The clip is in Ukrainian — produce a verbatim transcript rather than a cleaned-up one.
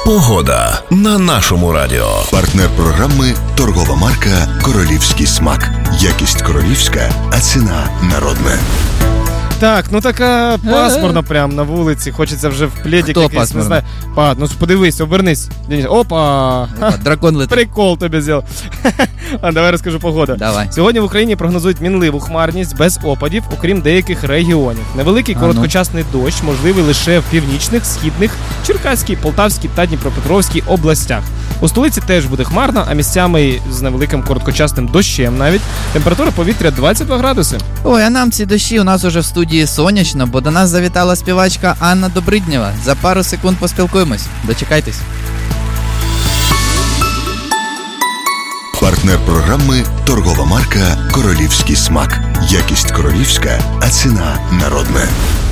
Погода на нашому радіо. Партнер програми – торгова марка «Королівський смак». Якість королівська, а ціна народна. Так, ну така пасмурно прям на вулиці. Хочеться вже в пледик якийсь, пасмурно? не знаю. Па, ну подивись, обернись. Опа! Опа, дракон летить. Прикол тобі зробив. А давай розкажу погоду. Давай. Сьогодні в Україні прогнозують мінливу хмарність без опадів, окрім деяких регіонів. Невеликий А, короткочасний дощ можливий лише в північних, східних, Черкаській, Полтавській та Дніпропетровській областях. У столиці теж буде хмарно, а місцями з невеликим короткочасним дощем навіть. Температура повітря двадцять два градуси. Ой, а нам ці дощі, у нас уже в студії сонячно, бо до нас завітала співачка Анна Добриднєва. За пару секунд поспілкуємось. Дочекайтесь. Партнер програми – торгова марка «Королівський смак». Якість королівська, а ціна народна.